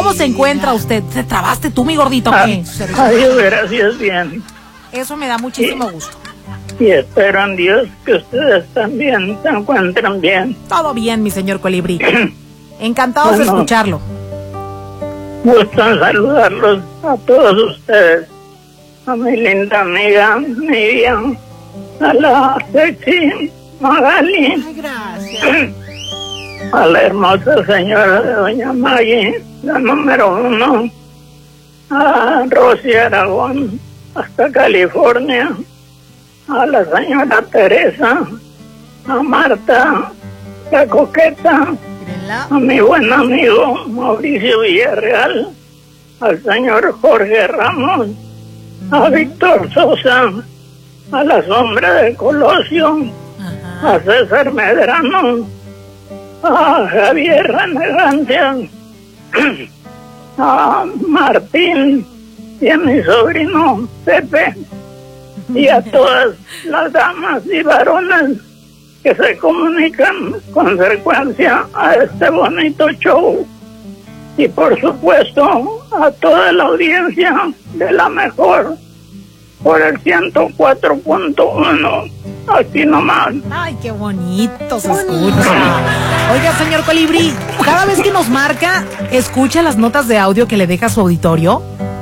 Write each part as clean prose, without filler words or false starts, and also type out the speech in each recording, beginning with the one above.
¿Cómo se encuentra usted? ¿Te trabaste tú, mi gordito? Adiós, gracias, bien. Eso me da muchísimo gusto. Y espero en Dios que ustedes también se encuentren bien. Todo bien, mi señor Colibrí. Encantados de escucharlo. Gusto en saludarlos a todos ustedes. A mi linda amiga Miriam, a la sexy Magali. Ay, gracias. A la hermosa señora de Doña Maggie, la número 1. A Rosy Aragón, hasta California. A la señora Teresa, a Marta, la coqueta, a mi buen amigo Mauricio Villarreal, al señor Jorge Ramos, a Víctor Sosa, a la sombra de Colosio, a César Medrano, a Javier Renegancia, a Martín y a mi sobrino Pepe, y a todas las damas y varones que se comunican con frecuencia a este bonito show, y por supuesto a toda la audiencia de la mejor por el 104.1, aquí nomás. Ay, qué bonito se escucha. Oiga, señor Colibrí, cada vez que nos marca, ¿escucha las notas de audio que le deja a su auditorio?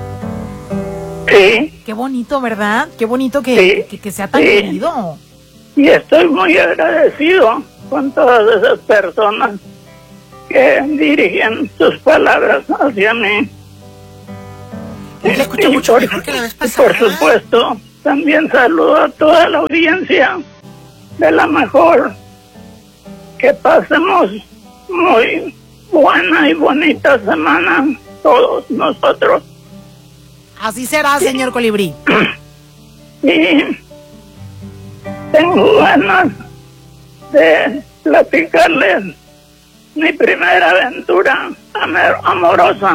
Sí. Qué bonito, ¿verdad? Qué bonito que sea tan querido. Y estoy muy agradecido con todas esas personas que dirigen sus palabras hacia mí. Le escucho mucho mejor que la vez pasada. Por supuesto, también saludo a toda la audiencia de la mejor. Que pasemos muy buena y bonita semana todos nosotros. Así será, señor Colibrí. Y tengo ganas de platicarles mi primera aventura amorosa.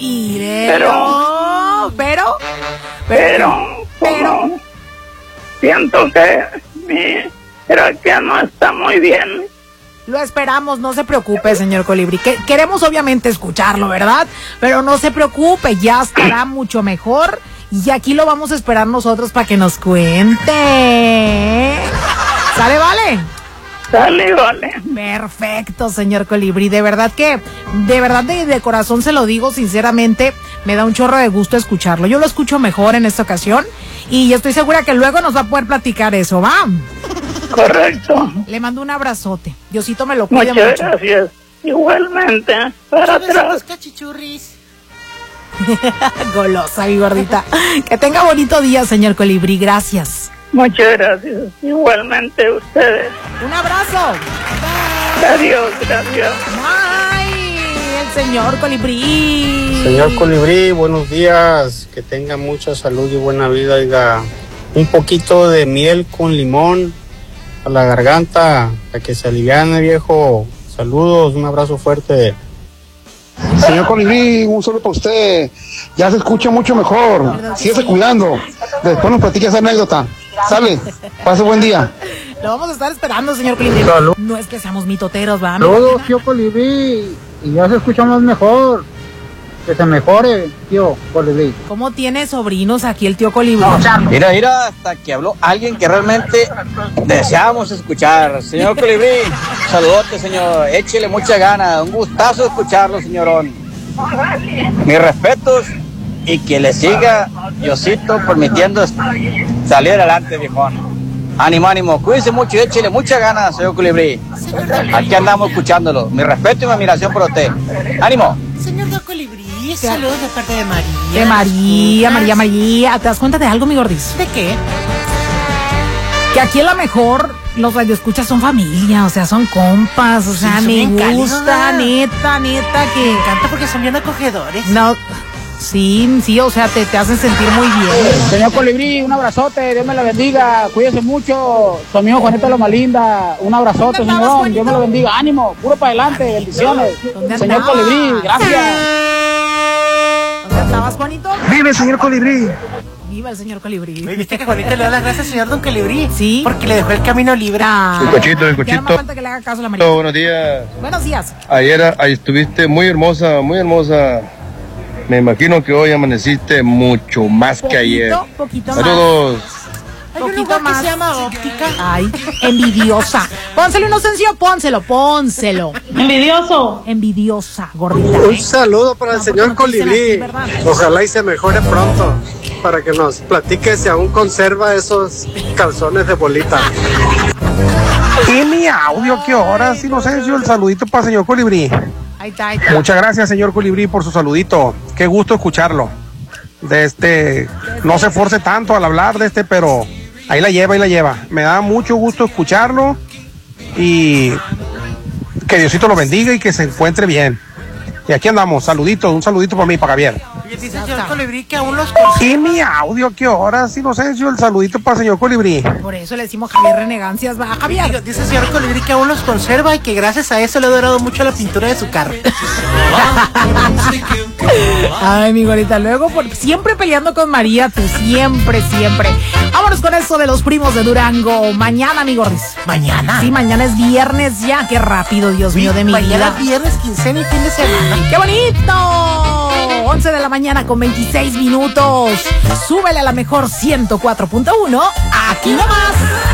Pero siento que mi tráquea no está muy bien. Lo esperamos, no se preocupe, señor Colibrí. Queremos obviamente escucharlo, ¿verdad? Pero no se preocupe, ya estará mucho mejor. Y aquí lo vamos a esperar nosotros para que nos cuente. ¿Sale, vale? Sale, vale. Perfecto, señor Colibrí. De verdad de corazón se lo digo sinceramente, me da un chorro de gusto escucharlo. Yo lo escucho mejor en esta ocasión y estoy segura que luego nos va a poder platicar eso, ¿va? Correcto. Le mando un abrazote. Diosito me lo cuide mucho. Muchas gracias. Igualmente, para atrás. Cachichurris. Golosa, mi gordita. Que tenga bonito día, señor Colibrí. Gracias. Muchas gracias. Igualmente ustedes. Un abrazo. Adiós, gracias. Bye. El señor Colibrí. Señor Colibrí, buenos días. Que tenga mucha salud y buena vida. Oiga, un poquito de miel con limón a la garganta, para que se aliviane, viejo. Saludos, un abrazo fuerte. Señor Colibrí, un saludo para usted. Ya se escucha mucho mejor. Síguese cuidando. Después nos platica esa anécdota. Sale, pase buen día. Lo vamos a estar esperando, señor Colibrí. Salud. No es que seamos mitoteros, ¿va? Saludos, tío Colibrí. Y ya se escucha más mejor. Que se mejore, tío Colibrí. ¿Cómo tiene sobrinos aquí el tío Colibrí? Mira, hasta que habló alguien que realmente deseamos escuchar. Señor Colibrí, saludote, señor. Échele mucha gana. Un gustazo escucharlo, señorón. Mis respetos y que le siga Diosito permitiendo salir adelante, viejón. Ánimo, ánimo. Cuídense mucho y échele mucha gana, señor Colibrí. Aquí andamos escuchándolo. Mi respeto y mi admiración por usted. ¡Ánimo! Señor Don Colibrí, saludos de parte de María. De María. ¿Te das cuenta de algo, mi gordis? ¿De qué? Que aquí a lo mejor los radioescuchas son familia, o sea, son compas, o sea, Sí, me gusta, neta, que... Me encanta porque son bien acogedores. No, sí, o sea, te hacen sentir muy bien. Señor Colibrí, un abrazote, Dios me la bendiga, cuídese mucho. Su amigo Juanito Loma Linda, un abrazote, ¿Dónde andabas, señor, Juanito? Dios me lo bendiga, ánimo, puro para adelante, bendiciones. ¿Dónde Señor andabas? Colibrí, gracias. ¿Dónde estabas, Juanito? Vive, señor Colibrí. Viva el señor Colibrí. Oye, ¿viste que Juanito le da las gracias al señor Don Colibrí? Sí. Porque le dejó el camino libre. Ah, Bizcochito. ya no me falta que le haga caso a la María. Buenos días. Buenos días. Ayer ahí estuviste muy hermosa Me imagino que hoy amaneciste mucho más que ayer. Poquito Saludos. Hay un lugar que se llama Óptica. Ay, envidiosa. Pónselo, Inocencio, pónselo. Envidiosa, gordita. Un saludo para el señor Colibrí. Ojalá y se mejore pronto. Para que nos platique si aún conserva esos calzones de bolita. Y mi audio, ¿qué horas? Inocencio, el saludito para el señor Colibrí. Ahí está. Muchas gracias, señor Colibrí, por su saludito. Qué gusto escucharlo. No se force tanto al hablar pero ahí la lleva. Me da mucho gusto escucharlo y que Diosito lo bendiga y que se encuentre bien. Y aquí andamos, un saludito para mí, para Javier. Oye, dice el señor Colibrí que aún los conserva. Y mi audio, ¿qué horas, Inocencio? El saludito para el señor Colibrí. Por eso le decimos Javier Renegancias, va, Javier. Dice el señor Colibrí que aún los conserva y que gracias a eso le ha durado mucho la pintura de su carro. Ay, mi gorita, luego siempre peleando con María, tú siempre. Vámonos con eso de los primos de Durango. Mañana, mi gordis. ¿Mañana? Sí, mañana es viernes ya. Qué rápido, Dios mío de mi vida. Mañana es viernes, quincena y fin de semana. ¡Qué bonito! 11 de la mañana con 26 minutos. Súbele a la mejor 104.1. Aquí nomás.